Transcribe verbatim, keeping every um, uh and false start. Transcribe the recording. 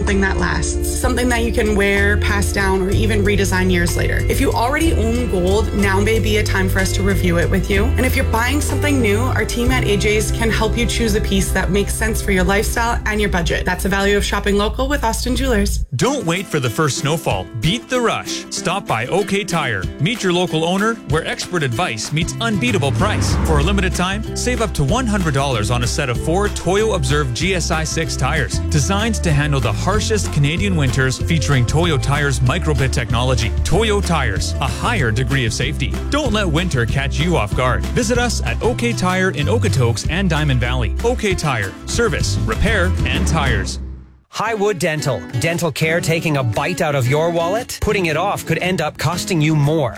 something that lasts, something that you can wear, pass down, or even redesign years later. If you already own gold, now may be a time for us to review it with you. And if you're buying something new, our team at A J's can help you choose a piece that makes sense for your lifestyle and your budget. That's the value of shopping local with Austin Jewelers. Don't wait for the first snowfall. Beat the rush. Stop by OK Tire. Meet your local owner where expert advice meets unbeatable price. For a limited time, save up to one hundred dollars on a set of four Toyo Observe G S I six tires, designed to handle the harshest Canadian winters, featuring Toyo Tires microbit technology. Toyo Tires, a higher degree of safety. Don't let winter catch you off guard. Visit us at OK Tire in Okotoks and Diamond Valley. OK Tire, service, repair, and tires. Highwood Dental. Dental care taking a bite out of your wallet? Putting it off could end up costing you more.